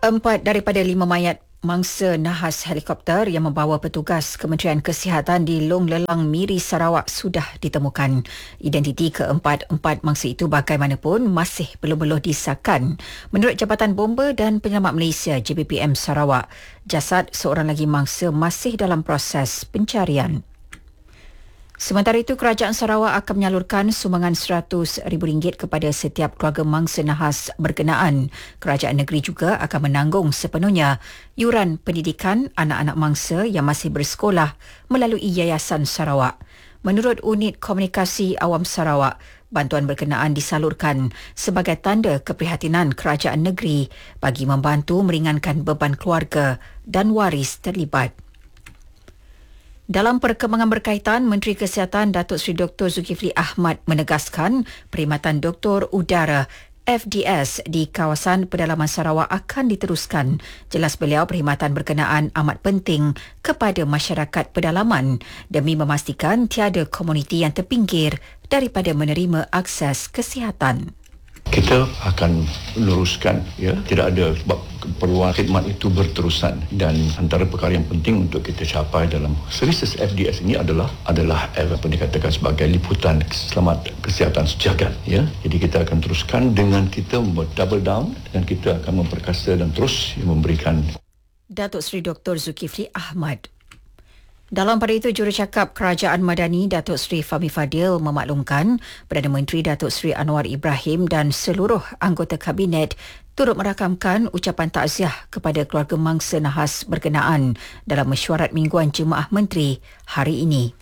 4 daripada 5 mayat mangsa nahas helikopter yang membawa petugas Kementerian Kesihatan di Long Lelang, Miri, Sarawak sudah ditemukan. Identiti keempat mangsa itu bagaimanapun masih belum disahkan. Menurut Jabatan Bomba dan Penyelamat Malaysia JBPM Sarawak, jasad seorang lagi mangsa masih dalam proses pencarian. Sementara itu, Kerajaan Sarawak akan menyalurkan sumbangan RM100,000 kepada setiap keluarga mangsa nahas berkenaan. Kerajaan negeri juga akan menanggung sepenuhnya yuran pendidikan anak-anak mangsa yang masih bersekolah melalui Yayasan Sarawak. Menurut Unit Komunikasi Awam Sarawak, bantuan berkenaan disalurkan sebagai tanda keprihatinan kerajaan negeri bagi membantu meringankan beban keluarga dan waris terlibat. Dalam perkembangan berkaitan, Menteri Kesihatan Datuk Seri Dr. Zulkifli Ahmad menegaskan perkhidmatan doktor udara FDS di kawasan pedalaman Sarawak akan diteruskan. Jelas beliau perkhidmatan berkenaan amat penting kepada masyarakat pedalaman demi memastikan tiada komuniti yang terpinggir daripada menerima akses kesihatan. Kita akan luruskan, tidak ada sebab keperluan khidmat itu berterusan, dan antara perkara yang penting untuk kita capai dalam services FDS ini adalah apa dikatakan sebagai liputan selamat kesihatan sejagat. Jadi kita akan teruskan dengan kita double down dan kita akan memperkasa dan terus memberikan. Datuk Seri Dr. Zulkifli Ahmad. Dalam pada itu, Jurucakap Kerajaan Madani Datuk Seri Fahmi Fadil memaklumkan Perdana Menteri Datuk Seri Anwar Ibrahim dan seluruh anggota Kabinet turut merakamkan ucapan takziah kepada keluarga mangsa nahas berkenaan dalam mesyuarat mingguan Jemaah Menteri hari ini.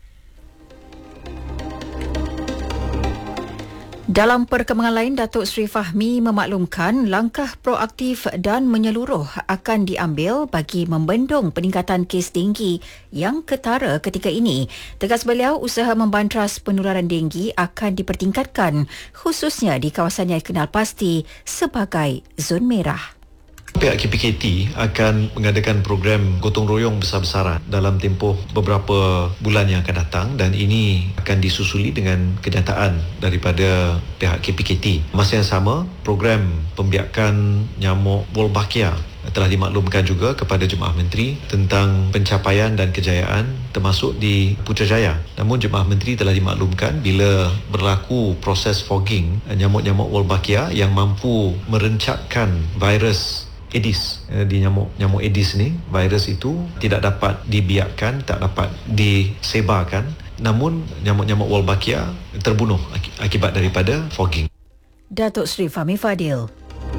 Dalam perkembangan lain, Datuk Seri Fahmi memaklumkan langkah proaktif dan menyeluruh akan diambil bagi membendung peningkatan kes denggi yang ketara ketika ini. Tegas beliau, usaha membantras penularan denggi akan dipertingkatkan, khususnya di kawasan yang dikenal pasti sebagai zon merah. Pihak KPKT akan mengadakan program gotong royong besar-besaran dalam tempoh beberapa bulan yang akan datang, dan ini akan disusuli dengan kenyataan daripada pihak KPKT. Masa yang sama, program pembiakan nyamuk Wolbachia telah dimaklumkan juga kepada Jemaah Menteri tentang pencapaian dan kejayaan termasuk di Putrajaya. Namun Jemaah Menteri telah dimaklumkan bila berlaku proses fogging nyamuk-nyamuk Wolbachia yang mampu merencatkan virus Aedes. Di nyamuk Aedes ni, virus itu tidak dapat dibiarkan, tak dapat disebarkan, namun nyamuk-nyamuk Wolbachia terbunuh akibat daripada fogging. Datuk Seri Fahmi Fadil.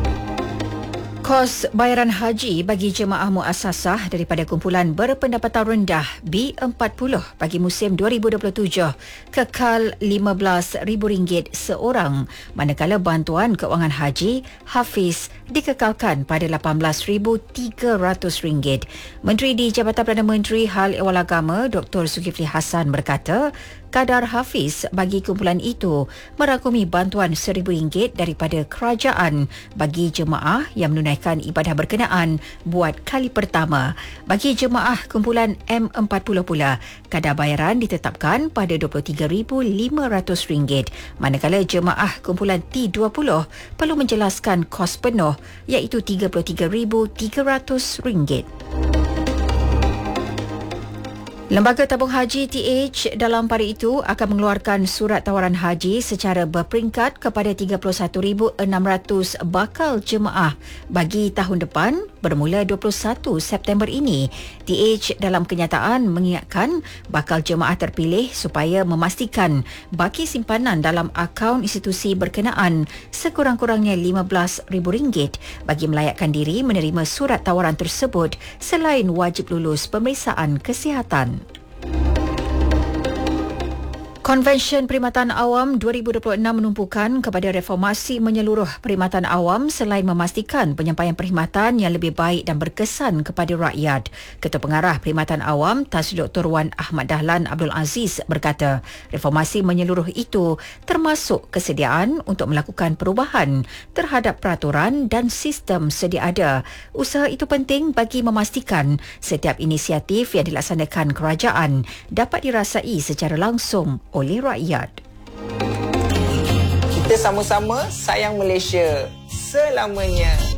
Kos bayaran haji bagi jemaah muassasah daripada kumpulan berpendapatan rendah B40 bagi musim 2027 kekal RM15,000 seorang, manakala bantuan keuangan haji Hafiz dikekalkan pada RM18,300. Menteri di Jabatan Perdana Menteri Hal Ehwal Agama Dr. Zulkifli Hassan berkata, kadar Hafiz bagi kumpulan itu merangkumi bantuan RM1,000 daripada kerajaan bagi jemaah yang menunaikan ibadah berkenaan buat kali pertama. Bagi jemaah kumpulan M40 pula, kadar bayaran ditetapkan pada RM23,500, manakala jemaah kumpulan T20 perlu menjelaskan kos penuh iaitu RM33,300. Lembaga Tabung Haji TH dalam pada itu akan mengeluarkan surat tawaran haji secara berperingkat kepada 31,600 bakal jemaah bagi tahun depan bermula 21 September ini. TH dalam kenyataan mengingatkan bakal jemaah terpilih supaya memastikan baki simpanan dalam akaun institusi berkenaan sekurang-kurangnya RM15,000 bagi melayakkan diri menerima surat tawaran tersebut selain wajib lulus pemeriksaan kesihatan. Konvensyen Perkhidmatan Awam 2026 menumpukan kepada reformasi menyeluruh perkhidmatan awam selain memastikan penyampaian perkhidmatan yang lebih baik dan berkesan kepada rakyat. Ketua Pengarah Perkhidmatan Awam Tan Sri Dr. Wan Ahmad Dahlan Abdul Aziz berkata, reformasi menyeluruh itu termasuk kesediaan untuk melakukan perubahan terhadap peraturan dan sistem sedia ada. Usaha itu penting bagi memastikan setiap inisiatif yang dilaksanakan kerajaan dapat dirasai secara langsung oleh rakyat. Kita sama-sama sayang Malaysia selamanya.